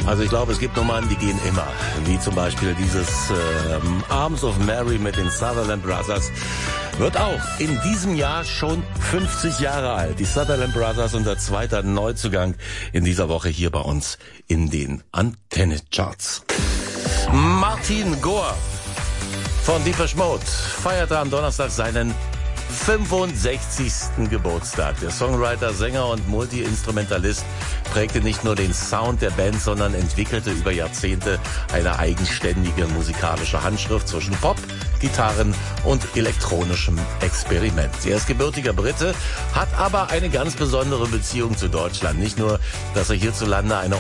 Also ich glaube, es gibt Nummern, die gehen immer. Wie zum Beispiel dieses Arms of Mary mit den Sutherland Brothers. Wird auch in diesem Jahr schon 50 Jahre alt. Die Sutherland Brothers, unser zweiter Neuzugang in dieser Woche hier bei uns in den Antenne-Charts. Martin Gore von Depeche Mode feierte am Donnerstag seinen 65. Geburtstag. Der Songwriter, Sänger und Multi-Instrumentalist prägte nicht nur den Sound der Band, sondern entwickelte über Jahrzehnte eine eigenständige musikalische Handschrift zwischen Pop, Gitarren und elektronischem Experiment. Er ist gebürtiger Brite, hat aber eine ganz besondere Beziehung zu Deutschland. Nicht nur, dass er hierzulande eine